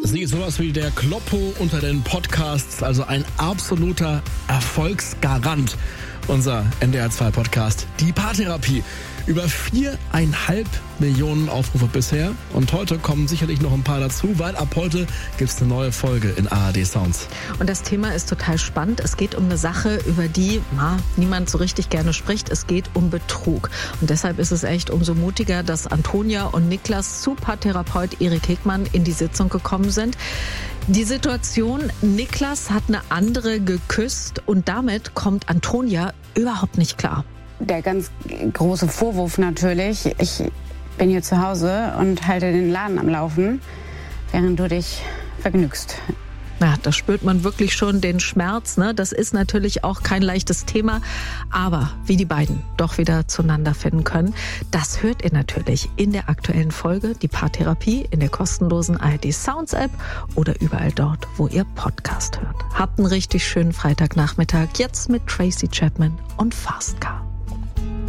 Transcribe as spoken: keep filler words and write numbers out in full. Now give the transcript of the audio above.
Sie ist sowas wie der Kloppo unter den Podcasts, also ein absoluter Erfolgsgarant. Unser N D R zwei Podcast, die Paartherapie. Über viereinhalb Millionen Aufrufe bisher. Und heute kommen sicherlich noch ein paar dazu, weil ab heute gibt es eine neue Folge in A R D Sounds. Und das Thema ist total spannend. Es geht um eine Sache, über die na, niemand so richtig gerne spricht. Es geht um Betrug. Und deshalb ist es echt umso mutiger, dass Antonia und Niklas zu Paartherapeut Erik Hegmann in die Sitzung gekommen sind. Die Situation, Niklas hat eine andere geküsst und damit kommt Antonia überhaupt nicht klar. Der ganz große Vorwurf natürlich, ich bin hier zu Hause und halte den Laden am Laufen, während du dich vergnügst. Ja, da spürt man wirklich schon den Schmerz, ne? Das ist natürlich auch kein leichtes Thema. Aber wie die beiden doch wieder zueinander finden können, das hört ihr natürlich in der aktuellen Folge, die Paartherapie, in der kostenlosen A R D Sounds App oder überall dort, wo ihr Podcast hört. Habt einen richtig schönen Freitagnachmittag, jetzt mit Tracy Chapman und Fast Car.